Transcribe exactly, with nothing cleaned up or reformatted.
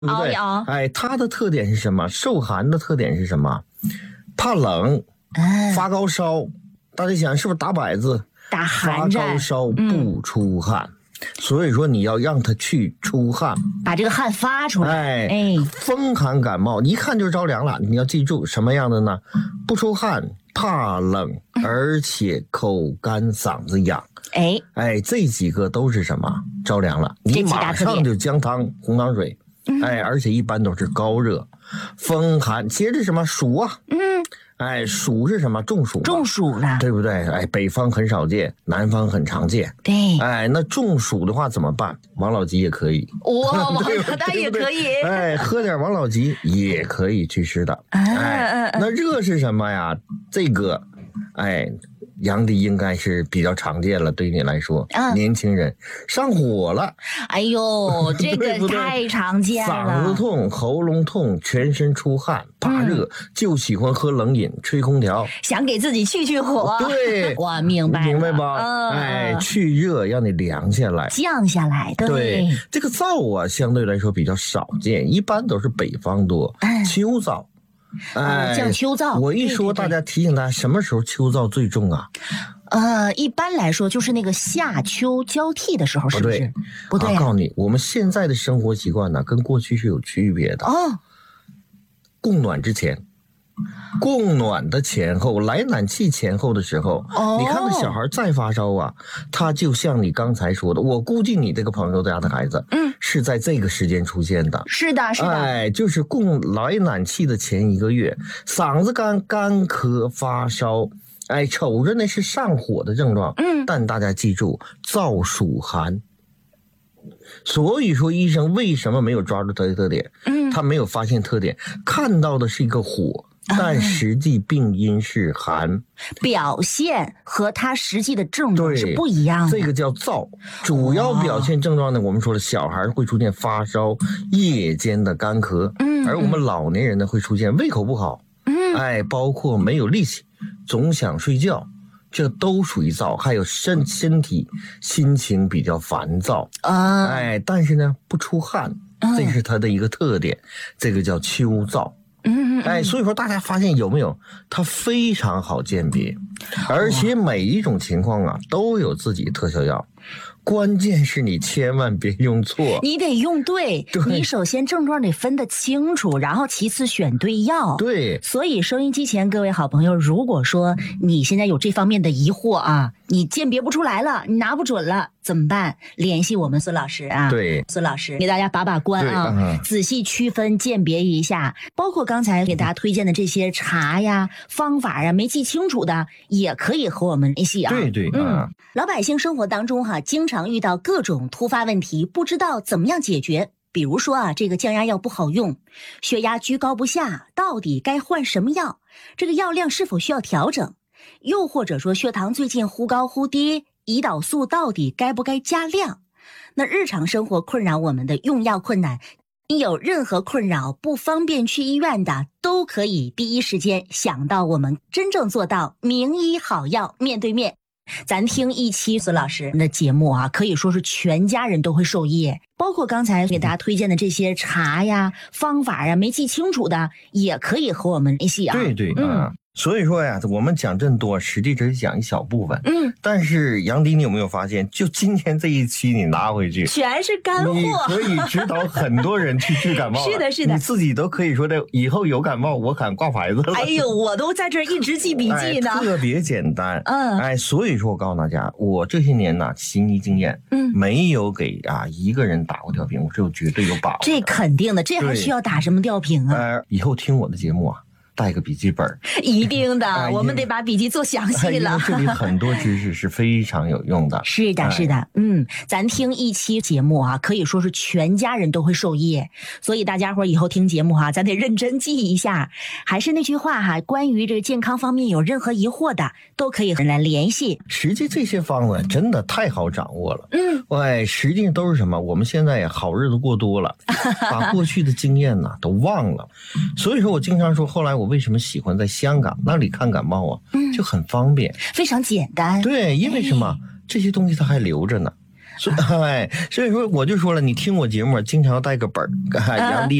对不对？ 熬一熬。 哎，它的特点是什么？受寒的特点是什么？怕冷，发高烧。大家想是不是打摆子？ 打发寒战， 高烧不出汗。嗯，所以说你要让它去出汗， 把这个汗发出来。 哎， 哎， 风寒感冒一看就着凉了。你要记住什么样的呢？不出汗，怕冷，而且口干嗓子痒。 哎哎，这几个都是什么？着凉了，你马上就姜汤、红糖水。哎，而且一般都是高热。风寒，接着什么暑啊？ 嗯。 哎，暑是什么？中暑， 中暑了， 对不对？哎，北方很少见，南方很常见。 对， 哎，那中暑的话怎么办？王老吉也可以， 哇，王老大也可以。 哎，喝点王老吉也可以祛湿的。哎，那热是什么呀？这个，哎。杨迪应该是比较常见了，对你来说，啊、年轻人上火了， 哎呦，这个太常见了。 嗓子痛、喉咙痛、全身出汗、怕热，嗯、就喜欢喝冷饮、吹空调， 想给自己去去火。 对， 我明白了， 明白吧？ 嗯、 哎，去热让你凉下来， 降下来。对， 对这个燥啊，相对来说比较少见，一般都是北方多，嗯、秋燥。 哎，降秋燥。 我一说，大家提醒大家，什么时候秋燥最重啊？ 呃，一般来说就是那个夏秋交替的时候，是不是？不对， 我告诉你，我们现在的生活习惯呢，跟过去是有区别的。 哦， 供暖之前。供暖的前后，来暖气前后的时候，哦、你看看小孩再发烧啊，他就像你刚才说的，我估计你这个朋友家的孩子，嗯，是在这个时间出现的。 是的，是的， 哎，就是供来暖气的前一个月，嗓子干、干咳、发烧，哎，瞅着那是上火的症状，嗯，但大家记住，燥暑寒。所以说，医生为什么没有抓住它的特点？嗯，他没有发现特点，看到的是一个火。但实际病因是寒， 表现和它实际的症状是不一样的。 这个叫燥，主要表现症状呢，我们说了，小孩会出现发烧、夜间的干咳，嗯，而我们老年人呢会出现胃口不好，嗯，哎，包括没有力气，总想睡觉，这都属于燥。还有身身体心情比较烦躁啊，哎，但是呢不出汗，这是它的一个特点，这个叫秋燥。嗯，哎，所以说大家发现有没有，它非常好鉴别，而且每一种情况啊都有自己的特效药，关键是你千万别用错， 你得用 对, 对你首先症状得分得清楚，然后其次选对药。 对， 所以收音机前各位好朋友，如果说你现在有这方面的疑惑啊，你鉴别不出来了，你拿不准了怎么办？联系我们孙老师啊， 对， 孙老师给大家把把关啊，嗯、仔细区分鉴别一下，包括刚才给大家推荐的这些茶呀、方法呀，没记清楚的也可以和我们联系啊。 对对， 嗯，老百姓生活当中哈、啊，经常遇到各种突发问题，不知道怎么样解决。比如说啊，这个降压药不好用，血压居高不下，到底该换什么药？这个药量是否需要调整？又或者说血糖最近忽高忽低，胰岛素到底该不该加量？那日常生活困扰我们的用药困难，你有任何困扰不方便去医院的，都可以第一时间想到我们，真正做到名医好药面对面。咱听一期孙老师的节目啊，可以说是全家人都会受益，包括刚才给大家推荐的这些茶呀、方法呀，没记清楚的也可以和我们联系啊。 对对，嗯。啊所以说呀，我们讲这么多，实际只是讲一小部分。嗯，但是杨迪，你有没有发现，就今天这一期你拿回去， 全是干货， 你可以指导很多人去治感冒。 是的，是的， 你自己都可以说的，以后有感冒我敢挂牌子了。 哎呦，我都在这儿一直记笔记呢， 哎、特别简单。 嗯， 哎，所以说我告诉大家，我这些年呢，行医经验，嗯，没有给啊一个人打过吊瓶，我是有绝对有把握。 这肯定的，这还需要打什么吊瓶啊？ 呃，以后听我的节目啊。带个笔记本， 一定的，哎、我们得把笔记做详细了。 哎、这里很多知识是非常有用的。 是的，是的，哎、嗯，咱听一期节目啊，可以说是全家人都会受益。所以大家伙以后听节目哈、啊，咱得认真记一下。还是那句话哈、啊，关于这个健康方面有任何疑惑的，都可以来联系。 实际这些方子真的太好掌握了。嗯，哎，实际上都是什么？我们现在呀，好日子过多了，把过去的经验呢都忘了。所以说我经常说，后来我为什么喜欢在香港那里看感冒啊？嗯，就很方便， 非常简单。 对，因为什么？哎、这些东西它还留着呢。 所以哎，所以说我就说了，你听我节目经常要带个本儿，杨丽。